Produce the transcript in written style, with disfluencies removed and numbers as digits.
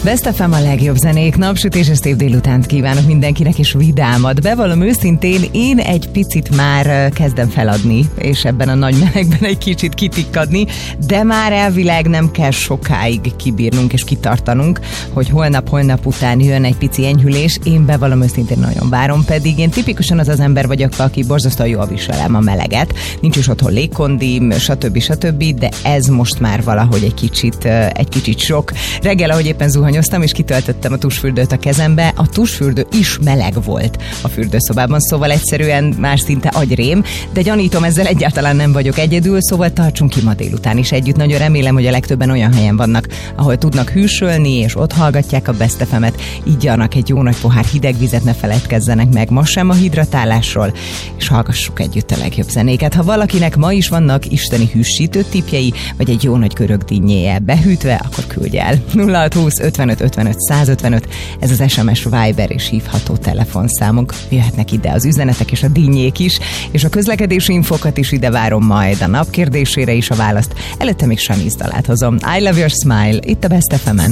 Best FM a legjobb zenék, napsütéses szép délutánt kívánok mindenkinek, és vidámat. Bevallom őszintén, én egy picit már kezdem feladni, és ebben a nagy melegben egy kicsit kitikkadni, de már elvileg nem kell sokáig kibírnunk és kitartanunk, hogy holnap után jön egy pici enyhülés. Én bevallom őszintén nagyon várom, pedig én tipikusan az ember vagyok, aki borzasztóan jól viselem a meleget. Nincs is otthon légkondim, stb. De ez most már valahogy egy kicsit sok. Reggel, ahogy éppen zuhanyoztam, és kitöltöttem a tusfürdőt a kezembe, a tusfürdő is meleg volt a fürdőszobában, szóval egyszerűen már szinte agyrém, de gyanítom, ezzel egyáltalán nem vagyok egyedül, szóval tartsunk ki ma délután is együtt. Nagyon remélem, hogy a legtöbben olyan helyen vannak, ahol tudnak hűsölni, és ott hallgatják a Best FM-et, igyanak egy jó nagy pohár hideg vizet, ne feledkezzenek meg ma sem a hidratálásról, és hallgassuk együtt a legjobb zenéket. Ha valakinek ma is vannak isteni hűsítő tippjei, vagy egy jó nagy görögdinnyéje behűtve, akkor küldj el. 0620 55 55 155, ez az SMS, Viber és hívható telefonszámunk. Jöhetnek ide az üzenetek és a dinnyék is, és a közlekedési infokat is ide várom majd, a napkérdésére is a választ. Előtte még Shanice dalát hozom. I Love Your Smile, itt a Best FM-en.